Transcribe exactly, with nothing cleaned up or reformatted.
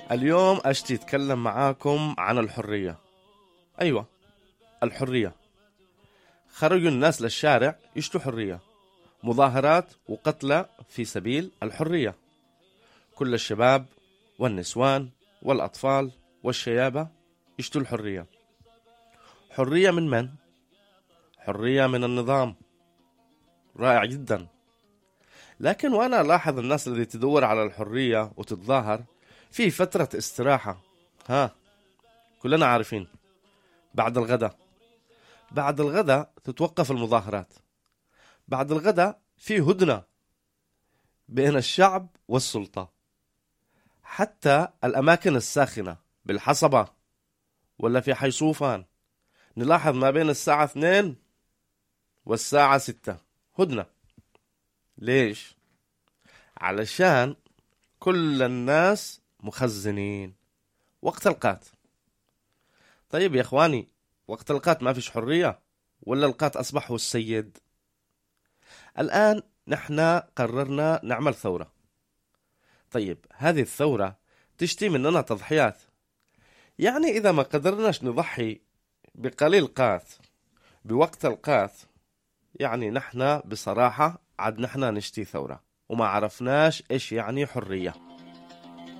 اليوم أشتي أتكلم معاكم عن الحرية. أيوة، الحرية. خرجوا الناس للشارع يشتوا حرية، مظاهرات وقتلى في سبيل الحرية. كل الشباب والنسوان والأطفال والشيابة يشتوا الحرية. حرية من من؟ حرية من النظام. رائع جدا. لكن وأنا ألاحظ الناس التي تدور على الحرية وتتظاهر في فترة استراحة. ها، كلنا عارفين، بعد الغداء بعد الغداء تتوقف المظاهرات. بعد الغداء في هدنة بين الشعب والسلطة. حتى الأماكن الساخنة بالحصبة ولا في حيصوفان نلاحظ ما بين الساعة اثنين والساعة ستة هدنة. ليش؟ علشان كل الناس مخزنين وقت القات. طيب يا إخواني، وقت القات ما فيش حرية ولا القات أصبح هو السيد؟ الآن نحن قررنا نعمل ثورة. طيب هذه الثورة تشتي مننا تضحيات. يعني إذا ما قدرناش نضحي بقليل قات بوقت القات، يعني نحن بصراحة عد نحن نشتي ثورة وما عرفناش إيش يعني حرية.